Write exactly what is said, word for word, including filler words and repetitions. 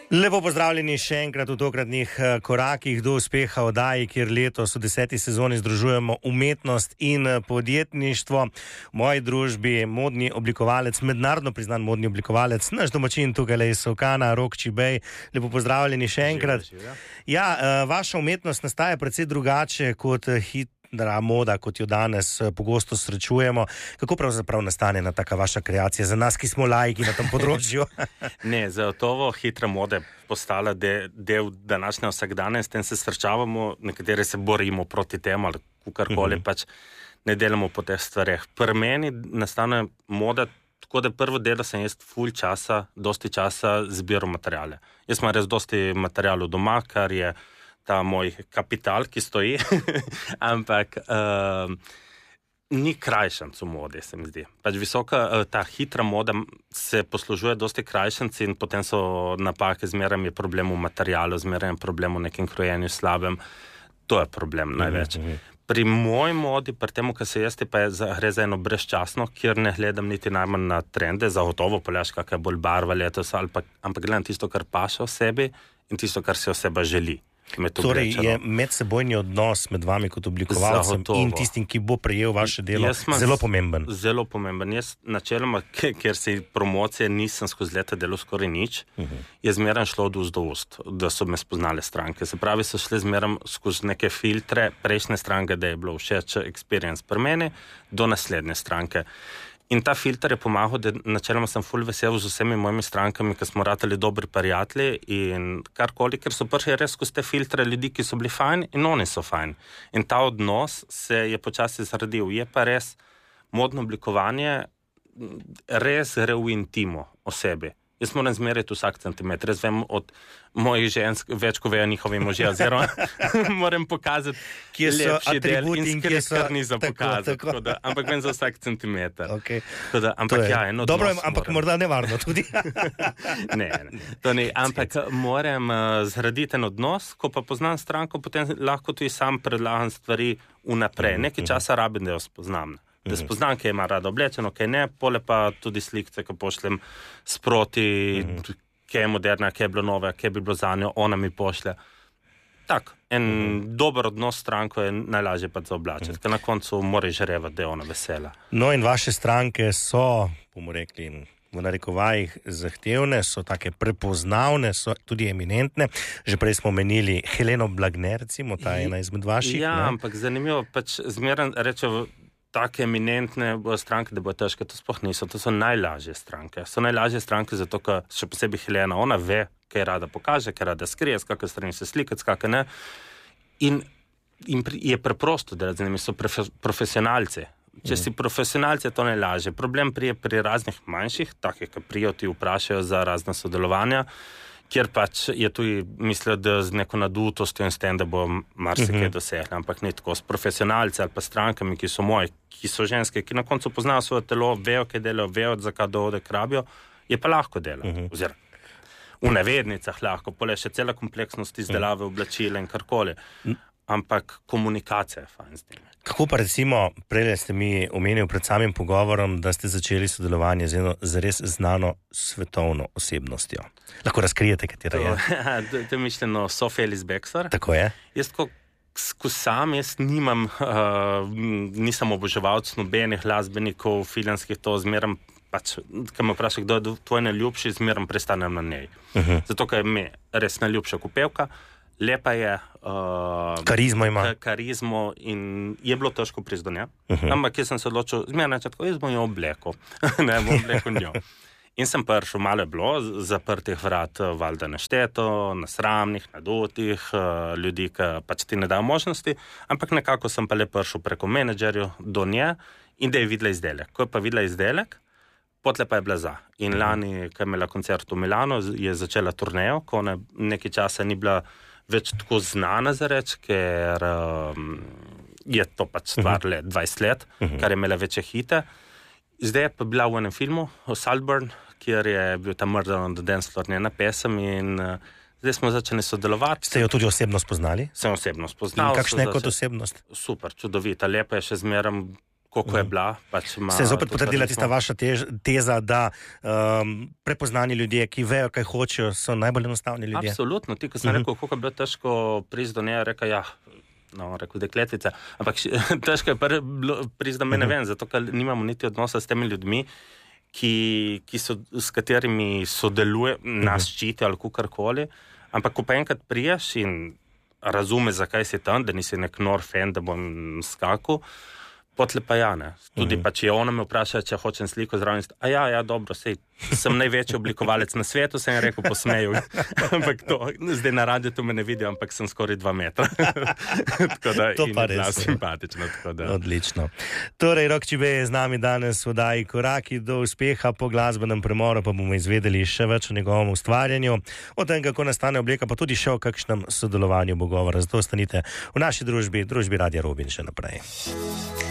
Lepo pozdravljeni še enkrat v tokratnih korakih do uspeha oddaji, kjer letos v deseti sezoni združujemo umetnost in podjetništvo. V moji družbi modni oblikovalec, mednarodno priznan modni oblikovalec, naš domačin tukaj iz Solkana, Rok Čibej. Lepo pozdravljeni še enkrat. Ja, vaša umetnost nastaja precej drugače kot hit. Da, moda, kot jo danes pogosto srečujemo. Kako pravzaprav nastane ena taka vaša kreacija za nas, ki smo laiki na tem področju? Ne, zagotovo hitra moda postala de, del današnje vsakdane, s tem se srečavamo, nekateri se borimo proti temu ali kukarkoli, uh-huh. pač ne delamo po teh stvareh. Pri meni nastane moda, tako da prvo delo sem jaz ful časa, dosti časa zbiral materijale. Jaz imam res dosti materijalov doma, kar je ta moj kapital, ki stoji, ampak uh, ni krajšanc v modi, se mi zdi. Pač visoka, uh, ta hitra moda se poslužuje dosti krajšanci in potem so napake, zmeraj je problem v materialu, zmeraj je problem v nekem krojenju slabem. To je problem največ. Mm-hmm. Pri moji modi, pri temu, kar se jaz ti, pa je za, gre za eno brezčasno, kjer ne gledam niti najmanj na trende, zagotovo poljaš, kakaj je bolj barva letos, ali pa, ampak gledam tisto, kar paše v sebi in tisto, kar se oseba želi. Torej je medsebojni odnos med vami kot oblikovalcem Zagotovo. In tistim, ki bo prejel vaše delo, zelo pomemben. Zelo pomemben. Jaz načeloma, ker se promocije nisem skozi leta delal skoraj nič, uh-huh. je zmeraj šlo od ust do ust, da so me spoznale stranke. Se pravi, so šli zmeraj skozi neke filtre prejšnje stranke, da je bilo všeč experience pri meni, do naslednje stranke. In ta filter je pomagal, da načeloma sem ful vesel z vsemi mojimi strankami, ki smo ratali dobri prijatelji in karkoli, ker so prišli res skozi te filtre ljudi, ki so bili fajn in oni so fajn. In ta odnos se je počasi zradil. Je pa res modno oblikovanje, res gre v intimo osebi. Jaz moram zmeriti vsak centimeter. Jaz vem od mojih žensk več, ko vejo njihovi možje, oziroma moram pokazati, kje so atributi in kje so... Kar ni za pokazati, tako, tako. Da, ampak vem za vsak centimeter. Okay. Da, ampak ja, eno odnos dobro, ampak moram. Morda nevarno tudi. ne, ne, to ne, ampak moram uh, zgraditi en odnos, ko pa poznam stranko, potem lahko tudi sam predlagam stvari vnaprej. Nekaj časa rabim, da jo spoznam. Da spoznam, kaj ima rada oblečeno, kaj ne, pole pa tudi slikce, ko pošljem sproti, mm-hmm. kaj je moderna, kaj je bilo nove, kaj bi bilo za njo, ona mi pošlje. Tak, en mm-hmm. dober odnos s stranko je najlažje pa za oblačiti, mm-hmm. ker na koncu mora žarevati, da je ona vesela. No in vaše stranke so, bomo rekli, v narekovajih zahtevne, so take prepoznavne, so tudi eminentne. Že prej smo menili Heleno Blagne, recimo, ta je ena izmed vaših. Ja, ne? Ampak zanimivo, pač zmeraj rečejo, take eminentne stranke, da bo težke, to sploh niso, to so najlažje stranke. So najlažje stranke zato, ker še posebej Helena, ona ve, kaj rada pokaže, kaj rada skrije, s kakve strani se slikati, s kakve ne. In, in je preprosto, da z njimi so profe, profesionalci. Če mm. si profesionalci, je to najlažje. Problem prije pri raznih manjših, takih, ki prijo ti vprašajo za razna sodelovanja, kjer pač je tudi mislil, da z neko nadutostjo in s tem, da bo marsikaj uh-huh. dosegli, ampak ni tako. S profesionalci ali pa strankami, ki so moji, ki so ženske, ki na koncu poznajo svoje telo, vejo, kaj delajo, vejo, zakaj dohodek rabijo, je pa lahko delo. Uh-huh. Oziroma, v navednicah lahko, pole še cela kompleksnost izdelave oblačila in karkoli. Ampak komunikacija je fajn z njimi. Kako pa recimo, prej ste mi omenili pred samim pogovorom, da ste začeli sodelovanje z eno zares znano svetovno osebnostjo. Lahko razkrijete, katera je? To, to je mišljeno Sophie Ellis-Bextor. Tako je. Jaz ko, ko sam, jaz nimam, uh, nisem oboževalc nobenih glasbenikov, filmskih, to zmeram, pač, ko me vpraša, kdo je tvoj najljubši, zmeram prestanem na njej. Uh-huh. Zato, ker je mi res najljubša kupevka, lepa je, uh, karizmo ima. Karizmo in je bilo težko priti do nje. Uh-huh. Ampak jaz sem se odločil, zmeraj načetko, jaz bom jo obleko. ne, bom obleko njo. In sem prišel, malo je bilo zaprtih vrat, valjda nešteto, nasramnih, nadutih, ljudi, ki pač ti ne dajo možnosti, ampak nekako sem pa le prišel preko menedžerju do nje in da je videla izdelek. Ko je pa videla izdelek, potle pa je bila za. In uh-huh. lani, ko je imela koncert v Milano, je začela turnejo, ko ona nekaj časa ni bila več tako znana za reč, ker um, je to pač stvar uh-huh. let, dvajset let, uh-huh. kar je imela večje hite. Zdaj je pa bila v enem filmu, o Saltburn, kjer je bil ta Murder on the Dance Floor njena pesem in uh, zdaj smo začeli sodelovati. Ste jo tudi osebno spoznali? Sem osebno spoznal. In kakšna je kot osebnost? Super, čudovita, lepa je še zmeraj, koliko je bila. Pač se je zopet potrdila tista vaša tež, teza, da um, prepoznani ljudje, ki vejo, kaj hočejo, so najbolj enostavni ljudje. Absolutno. Ti, ko sem uh-huh. rekel, koliko je bilo težko priti do nje, rekel, ja, no, rekel dekletvica. Ampak težko je priti do mene uh-huh. ven, zato ker nimamo niti odnosa s temi ljudmi, ki, ki so, s katerimi sodeluje, uh-huh. nas ščiti ali kukarkoli. Ampak ko pa enkrat priješ in razume, zakaj si tam, da nisi nek nor fan, da bom skakal, potle pa ja, ne. Tudi mm-hmm. pa, če ona me vpraša, če hočem sliko zraven, a ja, ja, dobro, sej, sem največji oblikovalec na svetu, sem rekel, posmeju. Ampak to, zdaj na radiju to me ne vidijo, ampak sem skoraj dva metra. Tako da, to pa res. Simpatično, tako da. Odlično. Torej, Rok Čibe je z nami danes v oddaji Koraki do uspeha, po glasbenem premoru pa bomo izvedeli še več o njegovem ustvarjanju, o tem, kako nastane obleka, pa tudi še o kakšnem sodelovanju bo govora. Zato ostanite v naši družbi, družbi Radia Robin še naprej.